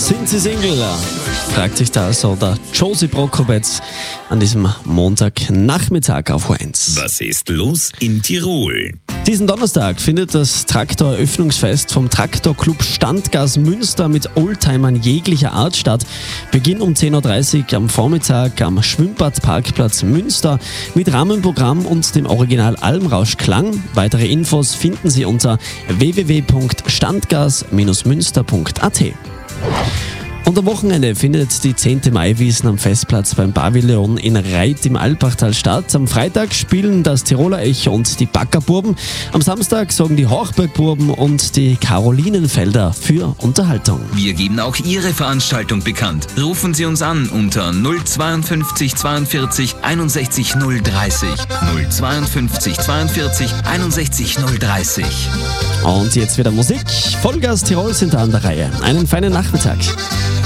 Sind Sie Single? Fragt sich da also der Josie Brokobetz an diesem Montagnachmittag auf O1. Was ist los in Tirol? Diesen Donnerstag findet das Traktoreröffnungsfest vom Traktorclub Standgas Münster mit Oldtimern jeglicher Art statt. Beginn um 10.30 Uhr am Vormittag am Schwimmbadparkplatz Münster mit Rahmenprogramm und dem Original Almrausch Klang. Weitere Infos finden Sie unter www.standgas-münster.at. Und am Wochenende findet die 10. Maiwiesen am Festplatz beim Pavillon in Reit im Alpachtal statt. Am Freitag spielen das Tiroler Echo und die Backerburben. Am Samstag sorgen die Hochbergburben und die Karolinenfelder für Unterhaltung. Wir geben auch Ihre Veranstaltung bekannt. Rufen Sie uns an unter 052 42 61 030. 052 42 61 030. Und jetzt wieder Musik. Vollgas Tirol sind da an der Reihe. Einen feinen Nachmittag.